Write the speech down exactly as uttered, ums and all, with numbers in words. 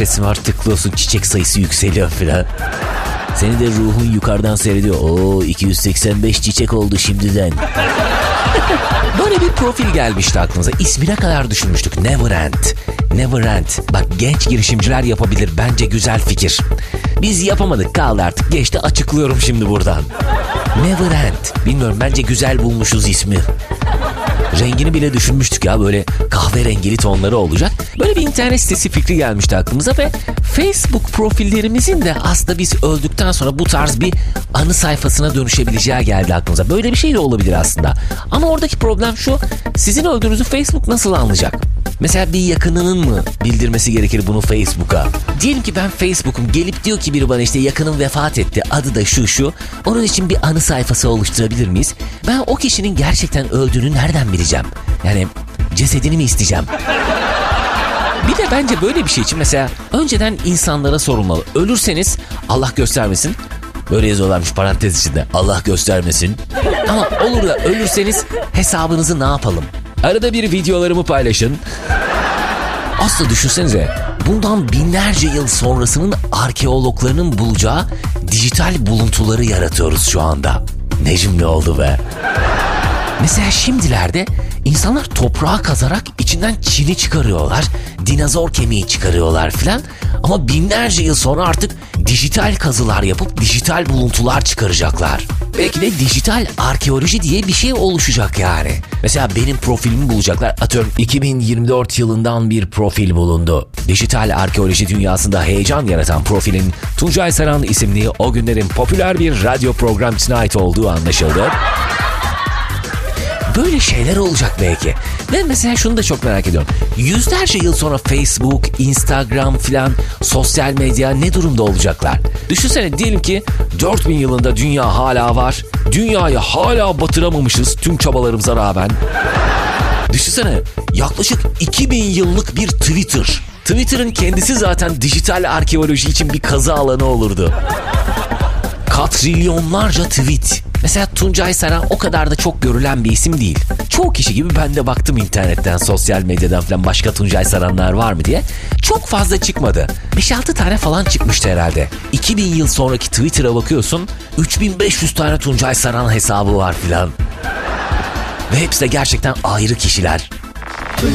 resim var, tıklıyorsun, çiçek sayısı yükseliyor filan. Seni de ruhun yukarıdan seyrediyor. Oo, iki yüz seksen beş çiçek oldu şimdiden. Böyle bir profil gelmişti aklınıza. İsmine kadar düşünmüştük. Neverend. Neverend. Bak, genç girişimciler yapabilir. Bence güzel fikir. Biz yapamadık, kaldı artık. Geçti, açıklıyorum şimdi buradan. Neverend. Bilmiyorum, bence güzel bulmuşuz ismi. Rengini bile düşünmüştük ya, böyle kahverengili tonları olacak. Böyle bir internet sitesi fikri gelmişti aklımıza ve Facebook profillerimizin de aslında biz öldükten sonra bu tarz bir anı sayfasına dönüşebileceği geldi aklımıza. Böyle bir şey de olabilir aslında. Ama oradaki problem şu: sizin öldüğünüzü Facebook nasıl anlayacak? Mesela bir yakınının mı bildirmesi gerekir bunu Facebook'a? Diyelim ki ben Facebook'um, gelip diyor ki biri bana işte yakınım vefat etti, adı da şu şu. Onun için bir anı sayfası oluşturabilir miyiz? Ben o kişinin gerçekten öldüğünü nereden bileceğim? Yani cesedini mi isteyeceğim? Bir de bence böyle bir şey için mesela önceden insanlara sorulmalı. Ölürseniz Allah göstermesin. Böyle yazıyorlarmış parantez içinde. Allah göstermesin. Ama olur da ölürseniz hesabınızı ne yapalım? Arada bir videolarımı paylaşın. Aslında düşünsenize, bundan binlerce yıl sonrasının arkeologlarının bulacağı dijital buluntuları yaratıyoruz şu anda. Ne cümle oldu be. Mesela şimdilerde insanlar toprağa kazarak içinden çini çıkarıyorlar, dinozor kemiği çıkarıyorlar filan. Ama binlerce yıl sonra artık dijital kazılar yapıp dijital buluntular çıkaracaklar. Belki de dijital arkeoloji diye bir şey oluşacak yani. Mesela benim profilimi bulacaklar. Atıyorum iki bin yirmi dört yılından bir profil bulundu. Dijital arkeoloji dünyasında heyecan yaratan profilin Tuncay Saran isimli o günlerin popüler bir radyo programcısına ait olduğu anlaşıldı. Böyle şeyler olacak belki. Ben mesela şunu da çok merak ediyorum. Yüzlerce yıl sonra Facebook, Instagram filan, sosyal medya ne durumda olacaklar? Düşünsene, diyelim ki dört bin yılında dünya hala var. Dünyayı hala batıramamışız tüm çabalarımıza rağmen. Düşünsene, yaklaşık iki bin yıllık bir Twitter. Twitter'ın kendisi zaten dijital arkeoloji için bir kazı alanı olurdu. Katrilyonlarca tweet. Mesela Tuncay Saran o kadar da çok görülen bir isim değil. Çoğu kişi gibi ben de baktım internetten, sosyal medyadan falan başka Tuncay Saranlar var mı diye. Çok fazla çıkmadı. beş altı tane falan çıkmıştı herhalde. iki bin yıl sonraki Twitter'a bakıyorsun, üç bin beş yüz tane Tuncay Saran hesabı var filan. Ve hepsi de gerçekten ayrı kişiler.